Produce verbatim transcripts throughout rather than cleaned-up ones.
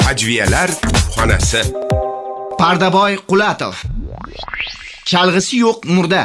Ajviyalar xonasi. Pardaboy Qulatov. Chalg'isi yo'q murda.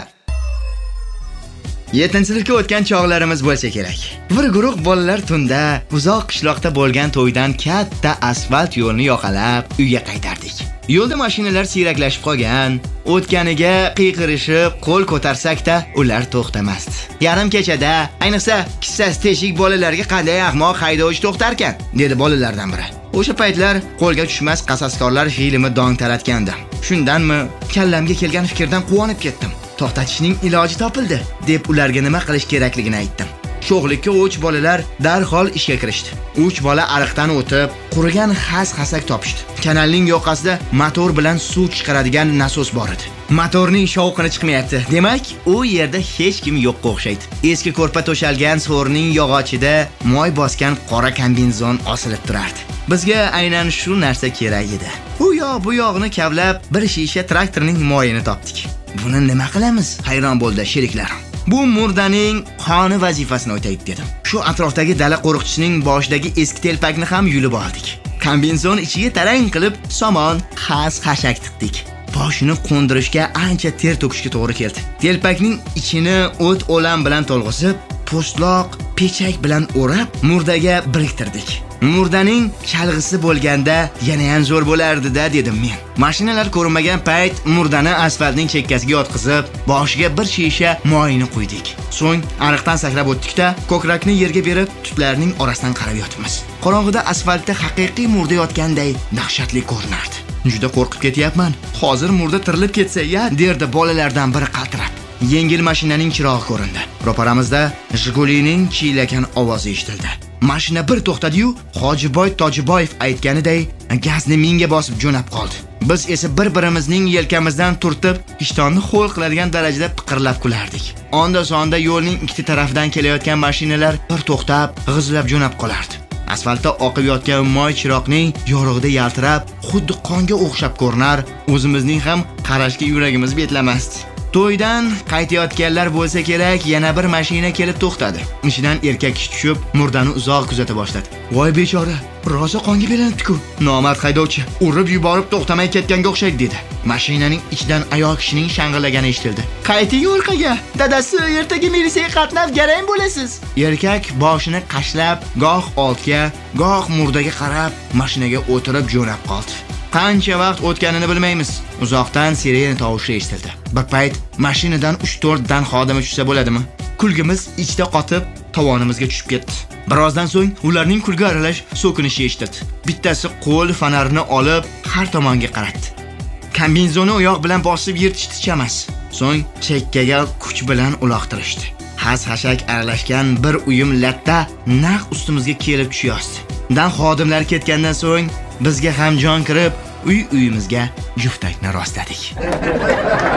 yettinchi sinfga o'tgan chog'larimiz bo'lsa kerak. Bir guruh bolalar tunda uzoq qishloqda bo'lgan to'ydan katta asfalt yo'lni yoqalab uyga qaytardik. Yo'lda mashinalar siyraklashib qolgan, o'tganiga qiyqirishib qo'l ko'tarsak-da ular to'xtamasdi. Yarim kechada, ayniqsa kissasi teshik bolalarga qanday ahmoq haydovchi to'xtarkan, dedi bolalardan biri. O'sha paytlar qo'lga tushmas qasaskorlar filmi dong taratgandi. Shundanmi kallamga kelgan fikrdan quvonib ketdim. To'xtatishning iloji topildi deb ularga nima qilish kerakligini aytdim. Sho'xlikka o'ch bolalar darhol ishga kirishdi. uch bola ariqdan o'tib, qurigan xas-xasak topishdi. Kanalning yoqasida motor bilan suv chiqaradigan nasos bor edi. Motorning shovqini chiqmayapti. Demak, u yerda hech kim yo'qqa o'xshaydi. Eski ko'rpa to'shalgan so'rning yog'ochida moy bosgan qora kombinezon osilib turardi. Bizga aynan shu narsa kerak edi. U yoq bu yog'ini kavlab bir shisha traktorning moyini topdik. Buni nima qilamiz? Hayron bo'ldi sheriklarim. Bu murdaning qoni vazifasini o'taydi dedim. Shu atrofdagi dala qo'riqchisining boshidagi eski telpakni ham yulib oldik. Kombinezon ichiga tarang qilib somon, xas, xashak tiqdik. Boshini qo'ndirishga ancha ter to'kishga to'g'ri keldi. Telpakning ichini o't o'lan bilan to'lg'izib, po'stloq, pechak bilan o'rab, murdaga biriktirdik. Murdaning chalg'isi bo'lganda yana ham zo'r bo'lardi-da dedim men. Mashinalar ko'rinmagan payt murdani asfaltning chekkasiga yotqizib, boshiga bir shisha moyini quydik. So'ng ariqdan sakrab o'tdik-da, ko'krakni yerga berib, tutlarning orasidan qarab yotibmiz. Qorong'ida asfaltda haqiqiy murda yotganday dahshatli ko'rinardi. Juda qo'rqib ketyapman. Hozir murda tirilib ketsa-ya, derdi bolalardan biri qaltirab. Yengil mashinaning chirog'i ko'rindi. Ro'paramizda Jigulining chiylagan ovozi eshitildi. Mashina bir to'xtadi-yu, Hojiboy Tojiboyev aytganiday gazni menga bosib jo'nab qoldi. Biz esa bir-birimizning yelkamizdan turtib, ishtonni xo'l qiladigan darajada piqirlab kulardik. Onda sonda yo'lning ikki tarafidan kelayotgan mashinalar bir to'xtab, g'izlab jo'nab qolardi. Asfaltda oqib yotgan moy chiroqning yorug'ida yaltirab, xuddi qonga o'xshab ko'rinar, o'zimizning ham qarashga yuragimiz betlamasdi. To'ydan qaytayotganlar bo'lsa kerak, yana bir mashina kelib to'xtadi. Ichidan erkak kishi tushib, murdani uzoq kuzata boshladi. Voy bechora, rosa qonga belanibdi-ku. Nomard haydovchi urib yuborib to'xtamay ketganga o'xshaydi dedi. Mashinaning ichidan ayol kishining shang'illagani eshitildi. Qayting orqaga, dadasi ertaga militsiyaga qatnab garang bo'lasiz. Erkak boshini qashlab, goh oltga, goh murdaga qarab, mashinaga o'tirib jo'nab qoldi. Qancha vaqt o'tganini bilmaymiz. Uzoqdan sirena tovushi eshitildi. Bir payt mashinadan uch to'rt dan xodimi tushsa bo'ladimi? Kulgimiz ichda qotib, tovonimizga tushib ketdi. Birozdan so'ng ularning kulgi aralash so'kinishi eshitildi. Bittasi qo'l fonarini olib har tomonga qaratdi. Kombinezonni oyoq bilan bosib yirtishdi chamas. So'ng chekkaga kuch bilan uloqtirishdi. Xas-xashak aralashgan bir uyum latta naq ustimizga kelib tushyapti. Dan xodimlar ketgandan so'ng bizga ham jon kirib, uy-uyimizga juftakni rostladik.